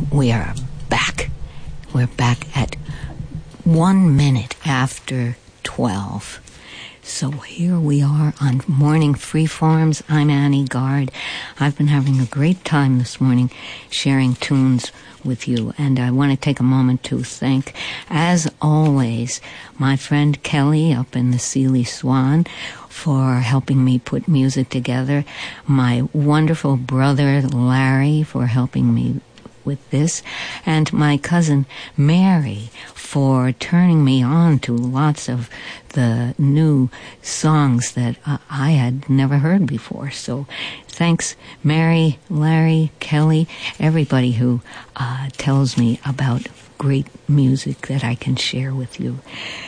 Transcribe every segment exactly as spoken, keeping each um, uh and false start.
we are back. We're back at one minute after twelve. So here we are on Morning Freeforms. I'm Annie Gard. I've been having a great time this morning sharing tunes with you, and I want to take a moment to thank, as always, my friend Kelly up in the Sealy Swan for helping me put music together, my wonderful brother Larry for helping me with this, and my cousin Mary for turning me on to lots of the new songs that uh, I had never heard before. So thanks, Mary, Larry, Kelly, everybody who uh, tells me about great music that I can share with you.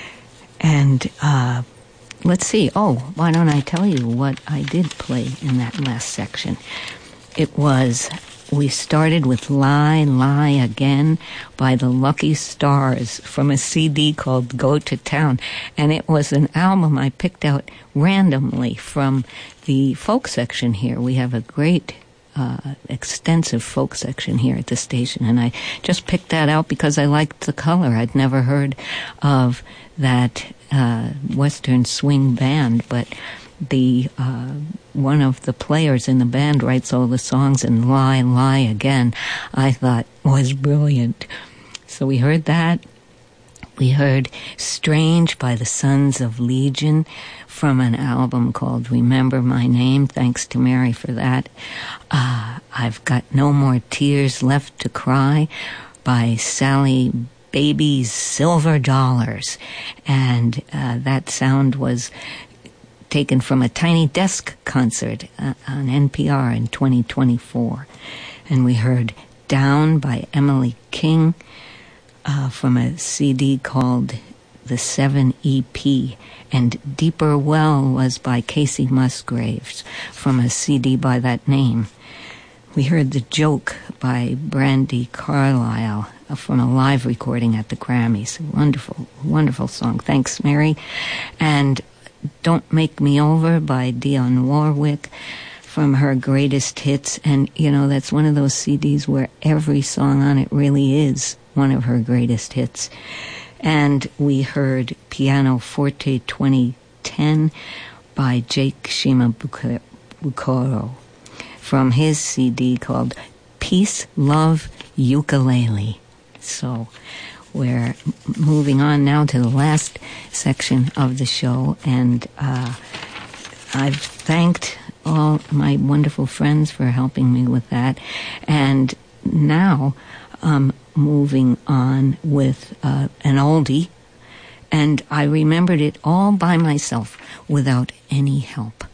And uh, let's see. Oh, why don't I tell you what I did play in that last section? It was... We started with Lie, Lie Again by the Lucky Stars from a C D called Go to Town. And it was an album I picked out randomly from the folk section here. We have a great, uh, extensive folk section here at the station. And I just picked that out because I liked the color. I'd never heard of that uh, Western swing band, but the uh, one of the players in the band writes all the songs, and Lie, Lie Again, I thought was brilliant. So we heard that. We heard Strange by the Sons of Legion from an album called Remember My Name. Thanks to Mary for that. Uh, I've Got No More Tears Left to Cry by Sally Baby's Silver Dollars. And uh, that sound was taken from a Tiny Desk concert uh, on N P R in twenty twenty-four. And we heard Down by Emily King uh, from a C D called The Seven E P. And Deeper Well was by Casey Musgraves from a C D by that name. We heard The Joke by Brandi Carlile uh, from a live recording at the Grammys. Wonderful, wonderful song. Thanks, Mary. And Don't Make Me Over by Dionne Warwick from her greatest hits. And, you know, that's one of those C Ds where every song on it really is one of her greatest hits. And we heard Pianoforte twenty ten by Jake Shimabukuro from his C D called Peace, Love, Ukulele. So we're moving on now to the last section of the show, and uh, I've thanked all my wonderful friends for helping me with that, and now I'm moving on with uh, an oldie, and I remembered it all by myself without any help.